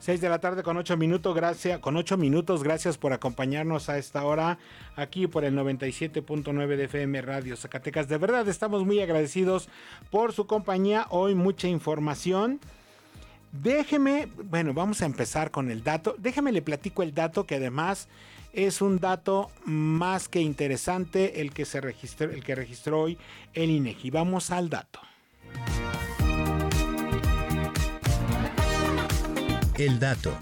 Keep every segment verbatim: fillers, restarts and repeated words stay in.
seis de la tarde con ocho minutos, gracias, con ocho minutos, gracias por acompañarnos a esta hora aquí por el noventa y siete punto nueve de F M Radio Zacatecas. De verdad estamos muy agradecidos por su compañía. Hoy mucha información. Déjeme, bueno, vamos a empezar con el dato. Déjeme le platico el dato que además es un dato más que interesante el que se registró, el que registró hoy el INEGI. Vamos al dato. El dato.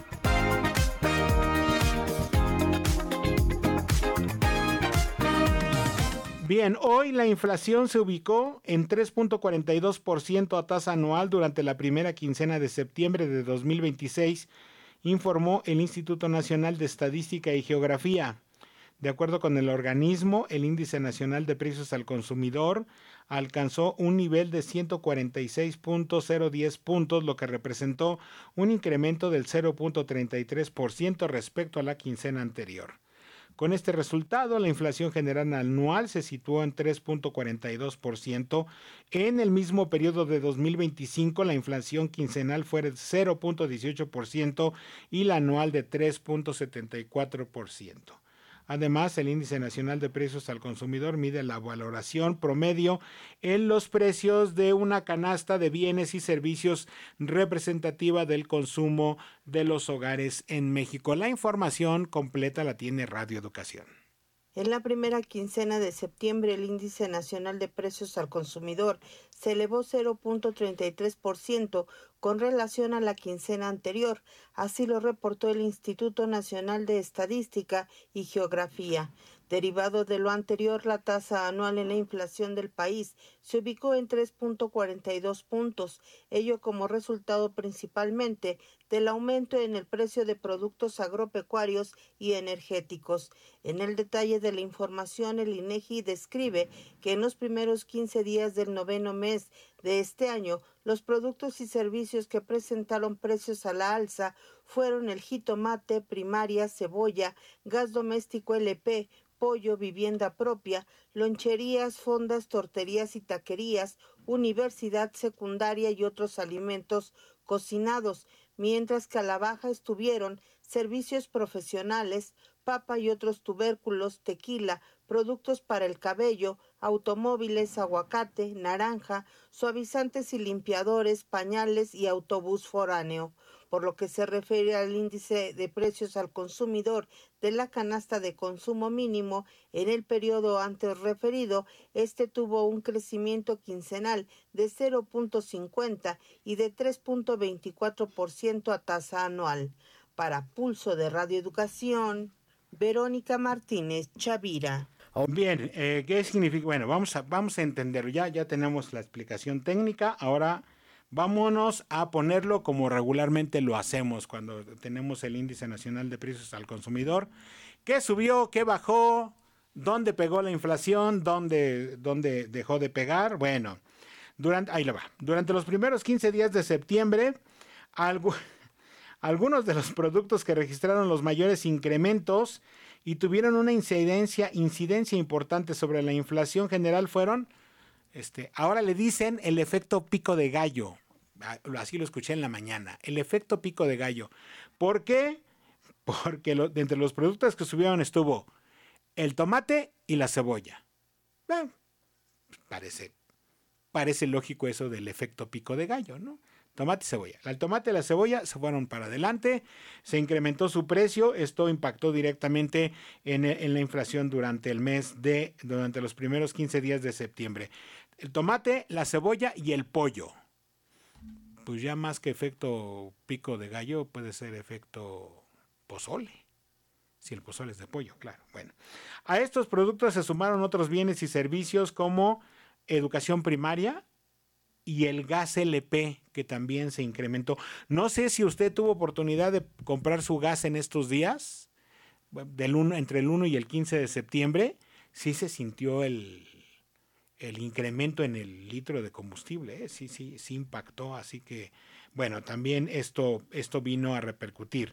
Bien, hoy la inflación se ubicó en tres punto cuarenta y dos por ciento a tasa anual durante la primera quincena de septiembre de dos mil veintiséis, informó el Instituto Nacional de Estadística y Geografía. De acuerdo con el organismo, el Índice Nacional de Precios al Consumidor alcanzó un nivel de ciento cuarenta y seis punto cero diez puntos, lo que representó un incremento del cero punto treinta y tres por ciento respecto a la quincena anterior. Con este resultado, la inflación general anual se situó en tres punto cuarenta y dos por ciento. En el mismo periodo de dos mil veinticinco, la inflación quincenal fue de cero punto dieciocho por ciento y la anual de tres punto setenta y cuatro por ciento. Además, el Índice Nacional de Precios al Consumidor mide la valoración promedio en los precios de una canasta de bienes y servicios representativa del consumo de los hogares en México. La información completa la tiene Radio Educación. En la primera quincena de septiembre, el Índice Nacional de Precios al Consumidor se elevó cero punto treinta y tres por ciento con relación a la quincena anterior. Así lo reportó el Instituto Nacional de Estadística y Geografía. Derivado de lo anterior, la tasa anual en la inflación del país se ubicó en tres punto cuarenta y dos puntos, ello como resultado principalmente del aumento en el precio de productos agropecuarios y energéticos. En el detalle de la información, el INEGI describe que en los primeros quince días del noveno mes de este año, los productos y servicios que presentaron precios a la alza fueron el jitomate, primaria, cebolla, gas doméstico L P, pollo, vivienda propia, loncherías, fondas, torterías y taquerías, universidad secundaria y otros alimentos cocinados, mientras que a la baja estuvieron servicios profesionales, papa y otros tubérculos, tequila, productos para el cabello, automóviles, aguacate, naranja, suavizantes y limpiadores, pañales y autobús foráneo. Por lo que se refiere al índice de precios al consumidor de la canasta de consumo mínimo, en el periodo antes referido, este tuvo un crecimiento quincenal de cero punto cincuenta y de tres punto veinticuatro por ciento a tasa anual. Para Pulso de Radio Educación, Verónica Martínez Chavira. Bien, eh, ¿qué significa? Bueno, vamos a, vamos a entenderlo. Ya, ya tenemos la explicación técnica. Ahora vámonos a ponerlo como regularmente lo hacemos cuando tenemos el Índice Nacional de Precios al Consumidor. ¿Qué subió? ¿Qué bajó? ¿Dónde pegó la inflación? ¿Dónde, dónde dejó de pegar? Bueno, durante, ahí le va. Durante los primeros quince días de septiembre, algo... Algunos de los productos que registraron los mayores incrementos y tuvieron una incidencia, incidencia importante sobre la inflación general fueron, este, ahora le dicen el efecto pico de gallo. Así lo escuché en la mañana. El efecto pico de gallo. ¿Por qué? Porque lo, de entre los productos que subieron estuvo el tomate y la cebolla. Bueno, parece, parece lógico eso del efecto pico de gallo, ¿no? Tomate y cebolla. El tomate y la cebolla se fueron para adelante, se incrementó su precio, esto impactó directamente en, en la inflación durante el mes de, durante los primeros quince días de septiembre. El tomate, la cebolla y el pollo. Pues ya más que efecto pico de gallo, puede ser efecto pozole. Si el pozole es de pollo, claro. Bueno, a estos productos se sumaron otros bienes y servicios como educación primaria, y el gas L P, que también se incrementó. No sé si usted tuvo oportunidad de comprar su gas en estos días, del uno, entre el uno y el quince de septiembre, sí se sintió el, el incremento en el litro de combustible, ¿eh? sí, sí, sí impactó, así que, bueno, también esto, esto vino a repercutir.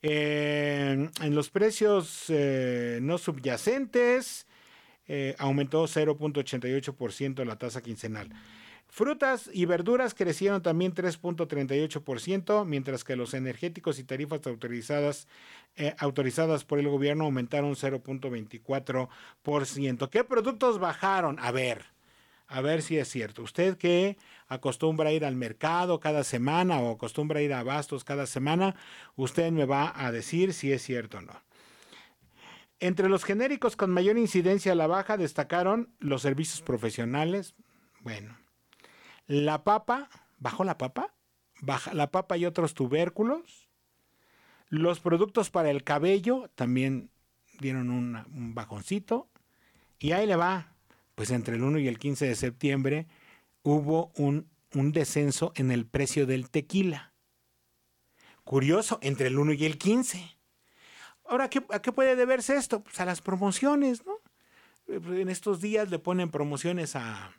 Eh, en los precios eh, no subyacentes, eh, aumentó cero punto ochenta y ocho por ciento la tasa quincenal. Frutas y verduras crecieron también tres punto treinta y ocho por ciento, mientras que los energéticos y tarifas autorizadas, eh, autorizadas por el gobierno aumentaron cero punto veinticuatro por ciento. ¿Qué productos bajaron? A ver, a ver si es cierto. Usted que acostumbra a ir al mercado cada semana o acostumbra a ir a Abastos cada semana, usted me va a decir si es cierto o no. Entre los genéricos con mayor incidencia a la baja destacaron los servicios profesionales. Bueno, la papa, ¿bajó la papa? Baja la papa y otros tubérculos. Los productos para el cabello también dieron una, un bajoncito. Y ahí le va, pues entre el uno y el quince de septiembre hubo un, un descenso en el precio del tequila. Curioso, entre el uno y el quince. Ahora, ¿qué, ¿a qué puede deberse esto? Pues a las promociones, ¿no? En estos días le ponen promociones a...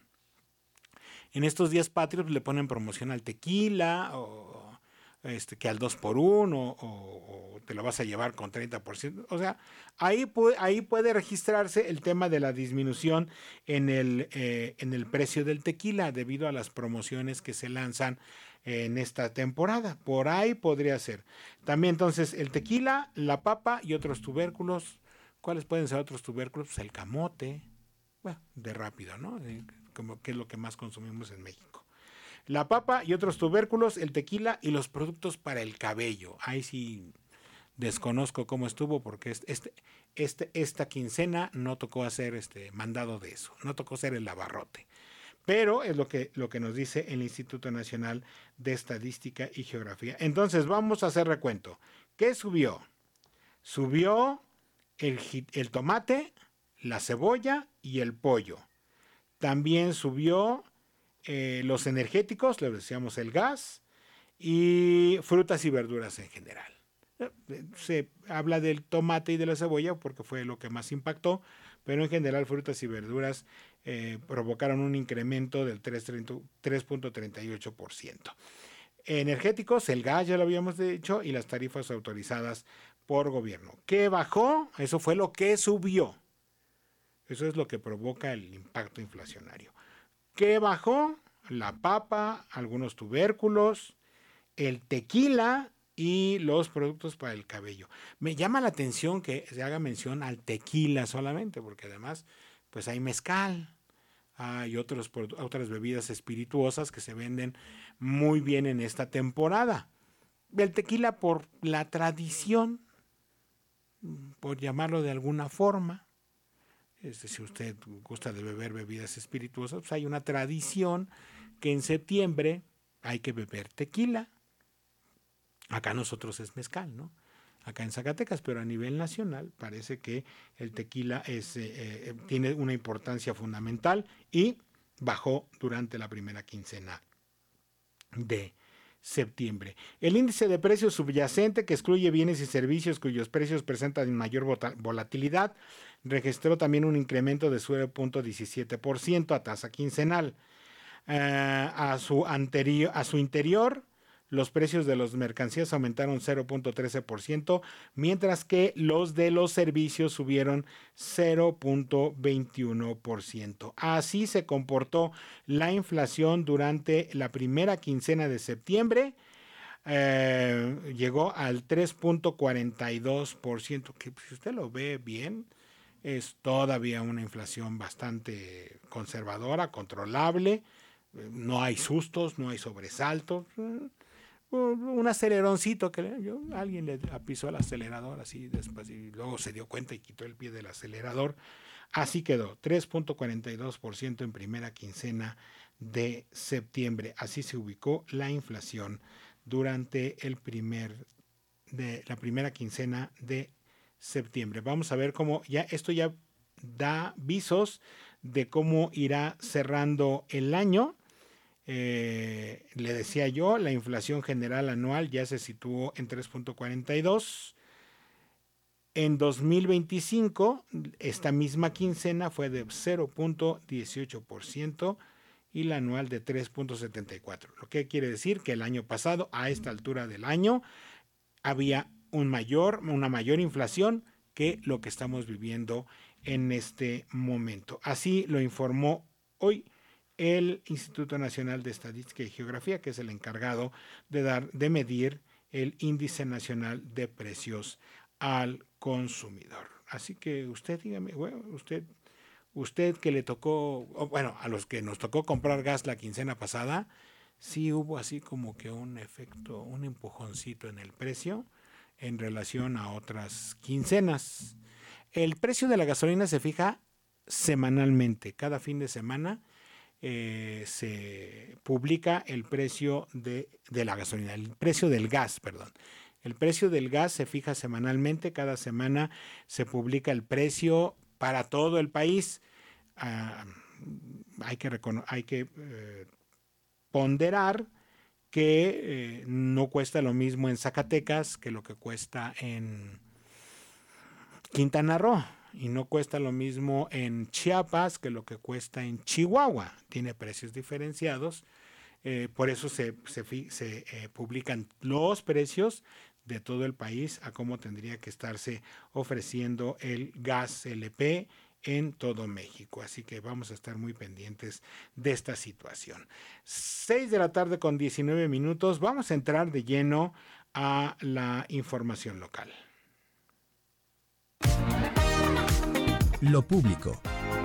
En estos días patrios le ponen promoción al tequila, o este, que al dos por uno, o, o te lo vas a llevar con treinta por ciento. O sea, ahí puede, ahí puede registrarse el tema de la disminución en el, eh, en el precio del tequila debido a las promociones que se lanzan en esta temporada. Por ahí podría ser. También entonces el tequila, la papa y otros tubérculos. ¿Cuáles pueden ser otros tubérculos? Pues el camote. Bueno, de rápido, ¿no? Como que es lo que más consumimos en México. La papa y otros tubérculos, el tequila y los productos para el cabello. Ahí sí desconozco cómo estuvo porque este, este, esta quincena no tocó hacer este mandado de eso, no tocó hacer el abarrote. Pero es lo que, lo que nos dice el Instituto Nacional de Estadística y Geografía. Entonces vamos a hacer recuento. ¿Qué subió? Subió el, el tomate, la cebolla y el pollo. También subió eh, los energéticos, le decíamos el gas, y frutas y verduras en general. Se habla del tomate y de la cebolla porque fue lo que más impactó, pero en general frutas y verduras eh, provocaron un incremento del tres punto treinta y ocho por ciento. Energéticos, el gas ya lo habíamos dicho, y las tarifas autorizadas por gobierno. ¿Qué bajó? Eso fue lo que subió. Eso es lo que provoca el impacto inflacionario. ¿Qué bajó? La papa, algunos tubérculos, el tequila y los productos para el cabello. Me llama la atención que se haga mención al tequila solamente, porque además pues hay mezcal, hay otros, otras bebidas espirituosas que se venden muy bien en esta temporada. El tequila por la tradición, por llamarlo de alguna forma. Este, si usted gusta de beber bebidas espirituosas, pues hay una tradición que en septiembre hay que beber tequila. Acá nosotros es mezcal, ¿no? Acá en Zacatecas, pero a nivel nacional parece que el tequila es, eh, eh, tiene una importancia fundamental y bajó durante la primera quincena de septiembre. El índice de precios subyacente, que excluye bienes y servicios cuyos precios presentan mayor volatilidad, registró también un incremento de cero punto diecisiete por ciento a tasa quincenal. Uh, a, su anterior, a su interior, los precios de las mercancías aumentaron cero punto trece por ciento, mientras que los de los servicios subieron cero punto veintiuno por ciento. Así se comportó la inflación durante la primera quincena de septiembre. Eh, llegó al tres punto cuarenta y dos por ciento, que si usted lo ve bien, es todavía una inflación bastante conservadora, controlable. No hay sustos, no hay sobresaltos. Un aceleroncito que yo, alguien le pisó el acelerador así después y luego se dio cuenta y quitó el pie del acelerador. Así quedó, tres punto cuarenta y dos por ciento en primera quincena de septiembre. Así se ubicó la inflación durante el primer de la primera quincena de septiembre. Vamos a ver cómo ya esto ya da visos de cómo irá cerrando el año. Eh, le decía yo, la inflación general anual ya se situó en tres punto cuarenta y dos. En dos mil veinticinco, esta misma quincena fue de cero punto dieciocho por ciento y la anual de tres punto setenta y cuatro por ciento. Lo que quiere decir que el año pasado, a esta altura del año, había un mayor, una mayor inflación que lo que estamos viviendo en este momento. Así lo informó hoy el Instituto Nacional de Estadística y Geografía, que es el encargado de dar, de medir el Índice Nacional de Precios al Consumidor. Así que usted dígame, bueno, usted, usted que le tocó, bueno, a los que nos tocó comprar gas la quincena pasada, sí hubo así como que un efecto, un empujoncito en el precio en relación a otras quincenas. El precio de la gasolina se fija semanalmente, cada fin de semana eh, se publica el precio de, de la gasolina, el precio del gas, perdón. El precio del gas se fija semanalmente, cada semana se publica el precio para todo el país. Uh, hay que, recono- hay que eh, ponderar que eh, no cuesta lo mismo en Zacatecas que lo que cuesta en Quintana Roo, y no cuesta lo mismo en Chiapas que lo que cuesta en Chihuahua. Tiene precios diferenciados, eh, por eso se, se, se eh, publican los precios de todo el país a cómo tendría que estarse ofreciendo el gas L P en todo México. Así que vamos a estar muy pendientes de esta situación. seis de la tarde con diecinueve minutos. Vamos a entrar de lleno a la información local. Lo público.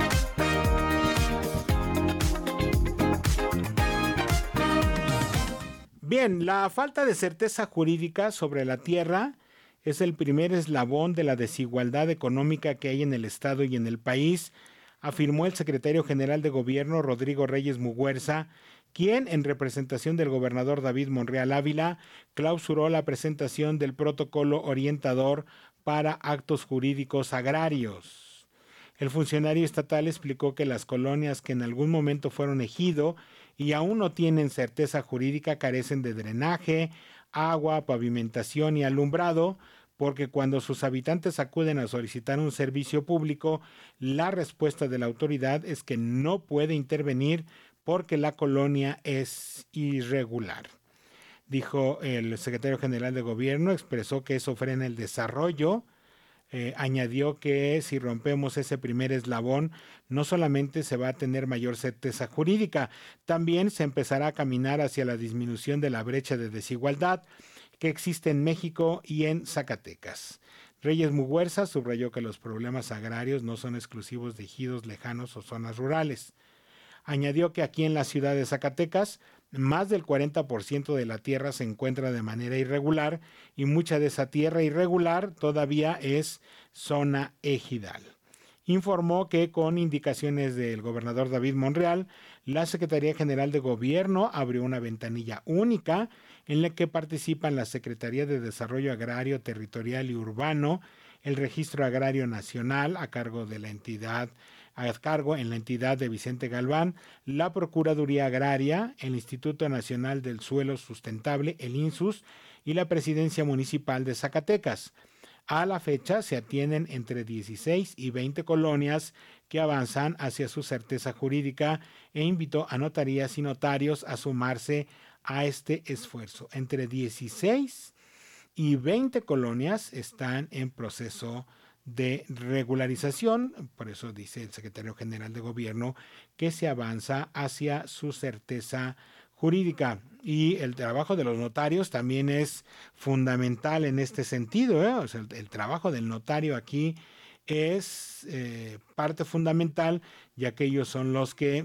Bien, la falta de certeza jurídica sobre la tierra es el primer eslabón de la desigualdad económica que hay en el Estado y en el país, afirmó el secretario general de Gobierno, Rodrigo Reyes Muguerza, quien, en representación del gobernador David Monreal Ávila, clausuró la presentación del protocolo orientador para actos jurídicos agrarios. El funcionario estatal explicó que las colonias que en algún momento fueron ejido y aún no tienen certeza jurídica carecen de drenaje, agua, pavimentación y alumbrado, porque cuando sus habitantes acuden a solicitar un servicio público, la respuesta de la autoridad es que no puede intervenir porque la colonia es irregular. Dijo el secretario general de Gobierno, expresó que eso frena el desarrollo. Eh, añadió que si rompemos ese primer eslabón, no solamente se va a tener mayor certeza jurídica, también se empezará a caminar hacia la disminución de la brecha de desigualdad que existe en México y en Zacatecas. Reyes Muguerza subrayó que los problemas agrarios no son exclusivos de ejidos lejanos o zonas rurales. Añadió que aquí en la ciudad de Zacatecas, más del cuarenta por ciento de la tierra se encuentra de manera irregular y mucha de esa tierra irregular todavía es zona ejidal. Informó que con indicaciones del gobernador David Monreal, la Secretaría General de Gobierno abrió una ventanilla única en la que participan la Secretaría de Desarrollo Agrario, Territorial y Urbano, el Registro Agrario Nacional a cargo de la entidad a cargo en la entidad de Vicente Galván, la Procuraduría Agraria, el Instituto Nacional del Suelo Sustentable, el INSUS, y la Presidencia Municipal de Zacatecas. A la fecha se atienden entre dieciséis y veinte colonias que avanzan hacia su certeza jurídica e invitó a notarías y notarios a sumarse a este esfuerzo. Entre dieciséis y veinte colonias están en proceso de regularización, por eso dice el secretario general de Gobierno que se avanza hacia su certeza jurídica. Y el trabajo de los notarios también es fundamental en este sentido, ¿eh? O sea, el, el trabajo del notario aquí es eh, parte fundamental, ya que ellos son los que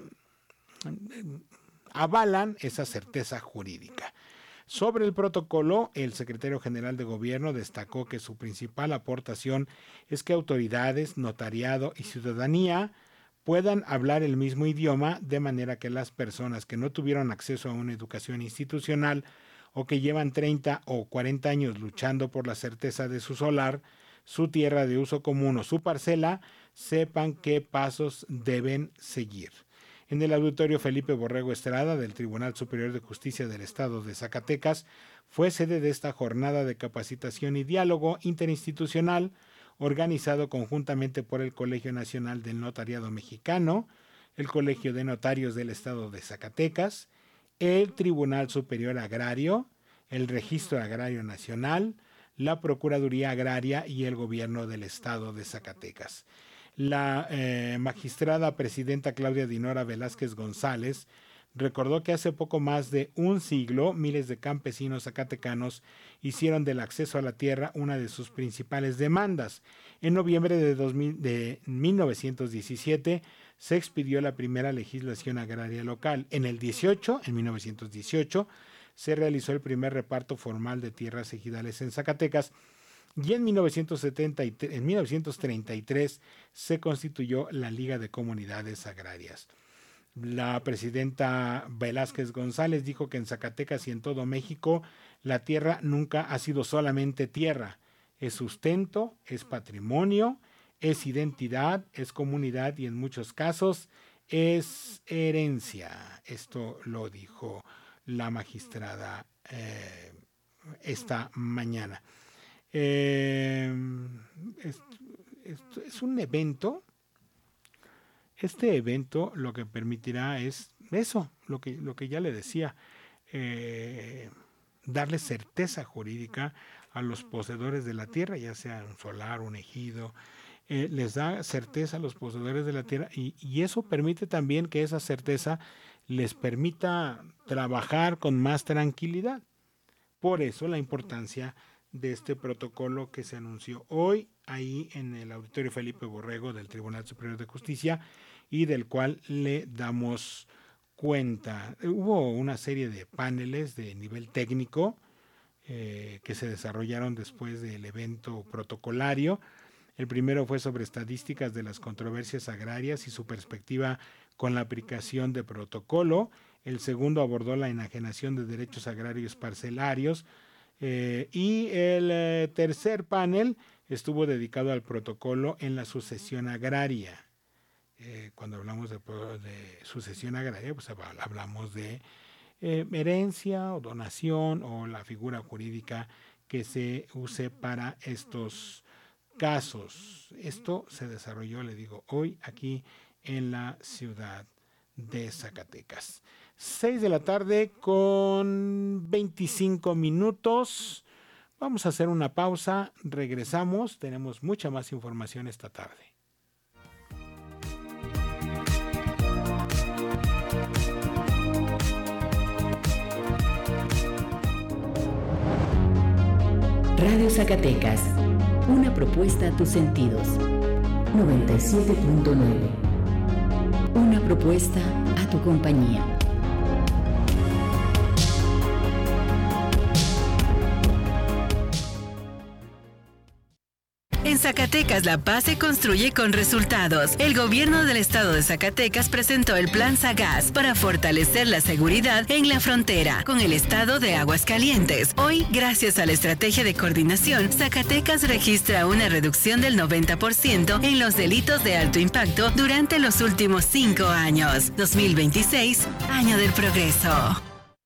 avalan esa certeza jurídica. Sobre el protocolo, el secretario general de Gobierno destacó que su principal aportación es que autoridades, notariado y ciudadanía puedan hablar el mismo idioma, de manera que las personas que no tuvieron acceso a una educación institucional o que llevan treinta o cuarenta años luchando por la certeza de su solar, su tierra de uso común o su parcela, sepan qué pasos deben seguir. En el auditorio Felipe Borrego Estrada del Tribunal Superior de Justicia del Estado de Zacatecas fue sede de esta jornada de capacitación y diálogo interinstitucional organizado conjuntamente por el Colegio Nacional del Notariado Mexicano, el Colegio de Notarios del Estado de Zacatecas, el Tribunal Superior Agrario, el Registro Agrario Nacional, la Procuraduría Agraria y el Gobierno del Estado de Zacatecas. La eh, magistrada presidenta Claudia Dinora Velázquez González recordó que hace poco más de un siglo miles de campesinos zacatecanos hicieron del acceso a la tierra una de sus principales demandas. En noviembre de, dos mil, de mil novecientos diecisiete se expidió la primera legislación agraria local. En el dieciocho, en mil novecientos dieciocho, se realizó el primer reparto formal de tierras ejidales en Zacatecas y en mil novecientos setenta y tres, en mil novecientos treinta y tres se constituyó la Liga de Comunidades Agrarias. La presidenta Velázquez González dijo que en Zacatecas y en todo México la tierra nunca ha sido solamente tierra, es sustento, es patrimonio, es identidad, es comunidad y en muchos casos es herencia. Esto lo dijo la magistrada eh, esta mañana. Eh, es, es, es un evento. Este evento lo que permitirá es eso, lo que, lo que ya le decía, eh, darle certeza jurídica a los poseedores de la tierra, ya sea un solar, un ejido, eh, les da certeza a los poseedores de la tierra y, y eso permite también que esa certeza les permita trabajar con más tranquilidad. Por eso la importancia de este protocolo que se anunció hoy ahí en el Auditorio Felipe Borrego del Tribunal Superior de Justicia y del cual le damos cuenta. Hubo una serie de paneles de nivel técnico eh, que se desarrollaron después del evento protocolario. El primero fue sobre estadísticas de las controversias agrarias y su perspectiva con la aplicación de protocolo. El segundo abordó la enajenación de derechos agrarios parcelarios. Eh, y el eh, tercer panel estuvo dedicado al protocolo en la sucesión agraria. Eh, cuando hablamos de, de sucesión agraria, pues hablamos de eh, herencia o donación o la figura jurídica que se use para estos casos. Esto se desarrolló, le digo, hoy aquí en la ciudad de Zacatecas. seis de la tarde con veinticinco minutos. Vamos a hacer una pausa, regresamos, tenemos mucha más información esta tarde. Radio Zacatecas, una propuesta a tus sentidos. noventa y siete punto nueve. Una propuesta a tu compañía. En Zacatecas la paz se construye con resultados. El gobierno del estado de Zacatecas presentó el Plan Sagaz para fortalecer la seguridad en la frontera con el estado de Aguascalientes. Hoy, gracias a la estrategia de coordinación, Zacatecas registra una reducción del noventa por ciento en los delitos de alto impacto durante los últimos cinco años. dos mil veintiséis, año del progreso.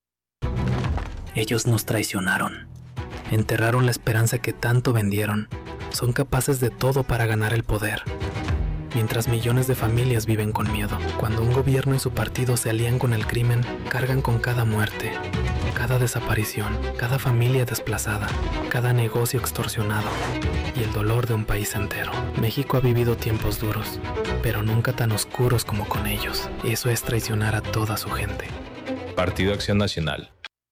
Ellos nos traicionaron. Enterraron la esperanza que tanto vendieron. Son capaces de todo para ganar el poder. Mientras millones de familias viven con miedo, cuando un gobierno y su partido se alían con el crimen, cargan con cada muerte, cada desaparición, cada familia desplazada, cada negocio extorsionado y el dolor de un país entero. México ha vivido tiempos duros, pero nunca tan oscuros como con ellos. Eso es traicionar a toda su gente. Partido Acción Nacional.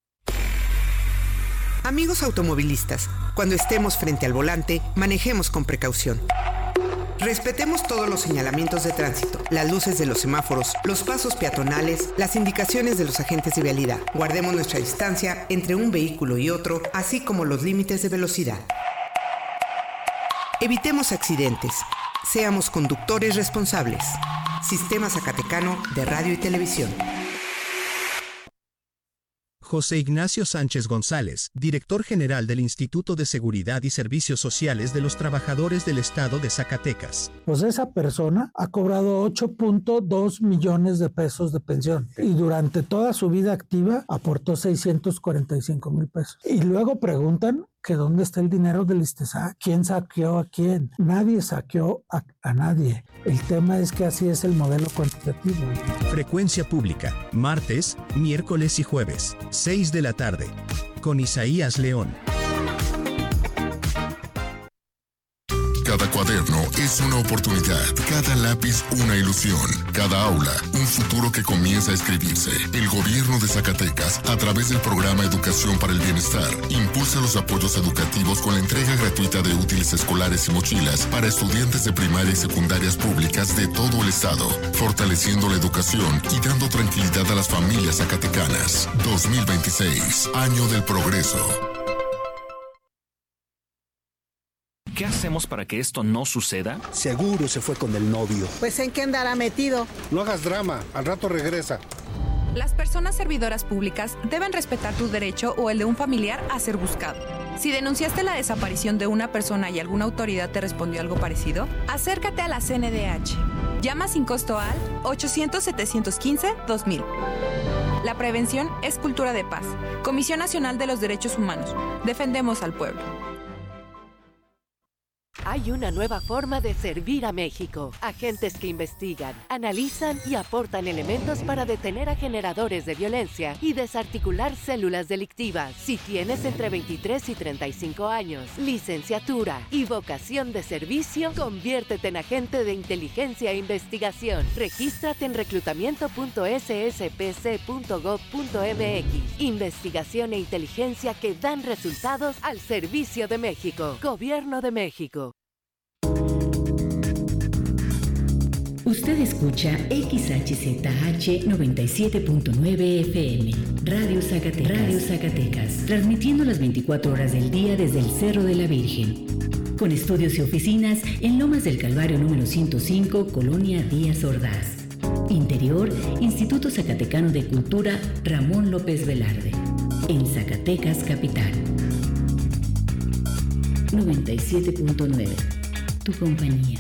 Amigos automovilistas, cuando estemos frente al volante, manejemos con precaución. Respetemos todos los señalamientos de tránsito, las luces de los semáforos, los pasos peatonales, las indicaciones de los agentes de vialidad. Guardemos nuestra distancia entre un vehículo y otro, así como los límites de velocidad. Evitemos accidentes. Seamos conductores responsables. Sistema Zacatecano de Radio y Televisión. José Ignacio Sánchez González, director general del Instituto de Seguridad y Servicios Sociales de los Trabajadores del Estado de Zacatecas. Pues esa persona ha cobrado ocho punto dos millones de pesos de pensión y durante toda su vida activa aportó seiscientos cuarenta y cinco mil pesos. Y luego preguntan que dónde está el dinero del ISTESA, quién saqueó a quién. Nadie saqueó a, a nadie. El tema es que así es el modelo cuantitativo. Frecuencia Pública, martes, miércoles y jueves, seis de la tarde, con Isaías León. Cada cuaderno es una oportunidad, cada lápiz una ilusión, cada aula un futuro que comienza a escribirse. El gobierno de Zacatecas, a través del programa Educación para el Bienestar, impulsa los apoyos educativos con la entrega gratuita de útiles escolares y mochilas para estudiantes de primaria y secundarias públicas de todo el estado, fortaleciendo la educación y dando tranquilidad a las familias zacatecanas. dos mil veintiséis, año del progreso. ¿Qué hacemos para que esto no suceda? Seguro se fue con el novio. Pues ¿en qué andará metido? No hagas drama, al rato regresa. Las personas servidoras públicas deben respetar tu derecho o el de un familiar a ser buscado. Si denunciaste la desaparición de una persona y alguna autoridad te respondió algo parecido, acércate a la C N D H. Llama sin costo al ochocientos, setecientos quince, dos mil. La prevención es cultura de paz. Comisión Nacional de los Derechos Humanos. Defendemos al pueblo. Hay una nueva forma de servir a México. Agentes que investigan, analizan y aportan elementos para detener a generadores de violencia y desarticular células delictivas. Si tienes entre veintitrés y treinta y cinco años, licenciatura y vocación de servicio, conviértete en agente de inteligencia e investigación. Regístrate en reclutamiento punto s s p c punto gov punto m x. Investigación e inteligencia que dan resultados al servicio de México. Gobierno de México. Usted escucha X H Z H noventa y siete punto nueve F M, Radio Zacatecas, Radio Zacatecas, transmitiendo las veinticuatro horas del día desde el Cerro de la Virgen, con estudios y oficinas en Lomas del Calvario número ciento cinco, Colonia Díaz Ordaz. Interior, Instituto Zacatecano de Cultura Ramón López Velarde, en Zacatecas Capital. noventa y siete punto nueve, tu compañía.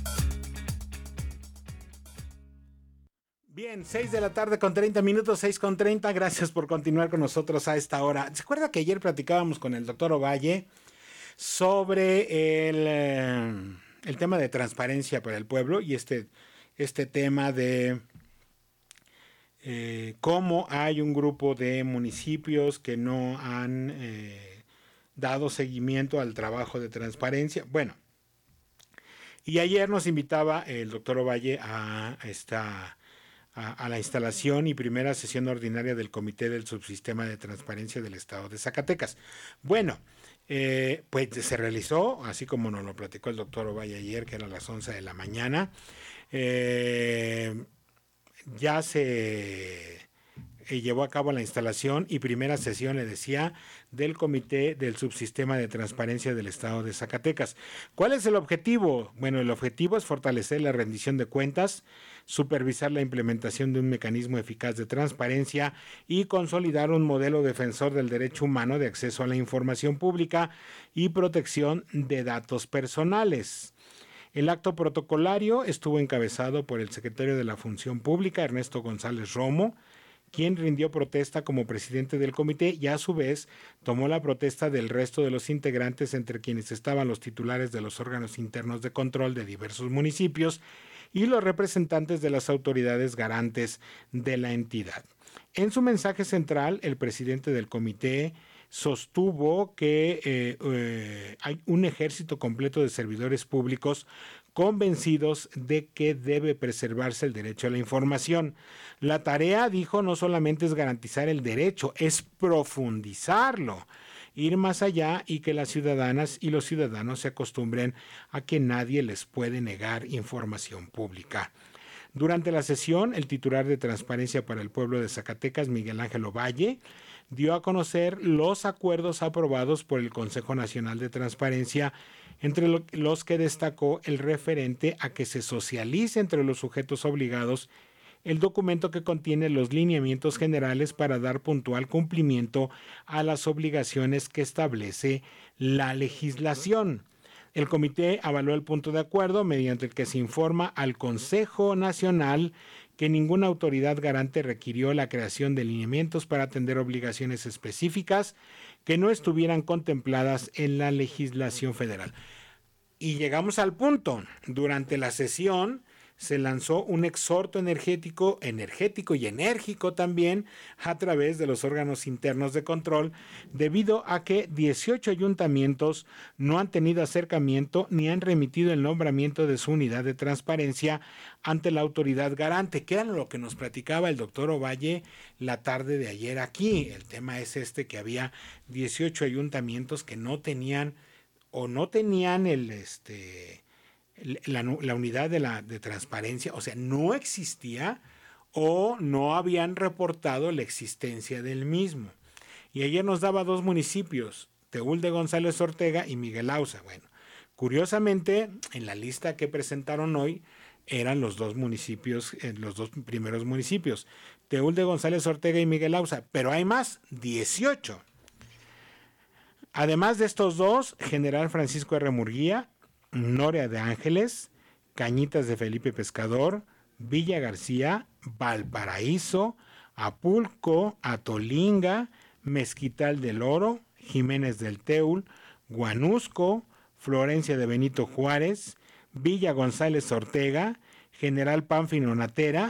Bien, seis de la tarde con treinta minutos, seis con treinta. Gracias por continuar con nosotros a esta hora. ¿Se acuerda que ayer platicábamos con el doctor Ovalle sobre el, eh, el tema de transparencia para el pueblo y este, este tema de eh, cómo hay un grupo de municipios que no han eh, dado seguimiento al trabajo de transparencia? Bueno, y ayer nos invitaba el doctor Ovalle a esta... a la instalación y primera sesión ordinaria del Comité del Subsistema de Transparencia del Estado de Zacatecas. Bueno, eh, pues se realizó, así como nos lo platicó el doctor Ovalle ayer, que era a las once de la mañana. Eh, ya se eh, llevó a cabo la instalación y primera sesión, le decía, del Comité del Subsistema de Transparencia del Estado de Zacatecas. ¿Cuál es el objetivo? Bueno, el objetivo es fortalecer la rendición de cuentas, supervisar la implementación de un mecanismo eficaz de transparencia y consolidar un modelo defensor del derecho humano de acceso a la información pública y protección de datos personales. El acto protocolario estuvo encabezado por el secretario de la Función Pública, Ernesto González Romo, quien rindió protesta como presidente del comité y a su vez tomó la protesta del resto de los integrantes, entre quienes estaban los titulares de los órganos internos de control de diversos municipios y los representantes de las autoridades garantes de la entidad. En su mensaje central, el presidente del comité sostuvo que eh, eh, hay un ejército completo de servidores públicos convencidos de que debe preservarse el derecho a la información. La tarea, dijo, no solamente es garantizar el derecho, es profundizarlo, ir más allá y que las ciudadanas y los ciudadanos se acostumbren a que nadie les puede negar información pública. Durante la sesión, el titular de Transparencia para el Pueblo de Zacatecas, Miguel Ángel Ovalle, dio a conocer los acuerdos aprobados por el Consejo Nacional de Transparencia, entre los que destacó el referente a que se socialice entre los sujetos obligados el documento que contiene los lineamientos generales para dar puntual cumplimiento a las obligaciones que establece la legislación. El comité avaló el punto de acuerdo mediante el que se informa al Consejo Nacional que ninguna autoridad garante requirió la creación de lineamientos para atender obligaciones específicas que no estuvieran contempladas en la legislación federal. Y llegamos al punto. Durante la sesión se lanzó un exhorto energético, energético y enérgico también a través de los órganos internos de control, debido a que dieciocho ayuntamientos no han tenido acercamiento ni han remitido el nombramiento de su unidad de transparencia ante la autoridad garante, que era lo que nos platicaba el doctor Ovalle la tarde de ayer aquí. El tema es este, que había dieciocho ayuntamientos que no tenían o no tenían el este La, la unidad de, la, de transparencia, o sea, no existía o no habían reportado la existencia del mismo. Y ayer nos daba dos municipios, Teúl de González Ortega y Miguel Auza. Bueno, curiosamente, en la lista que presentaron hoy eran los dos municipios, eh, los dos primeros municipios, Teúl de González Ortega y Miguel Auza, pero hay más, dieciocho. Además de estos dos, General Francisco R. Murguía, Noria de Ángeles, Cañitas de Felipe Pescador, Villa García, Valparaíso, Apulco, Atolinga, Mezquital del Oro, Jiménez del Teúl, Guanusco, Florencia de Benito Juárez, Villa González Ortega, General Pánfilo Natera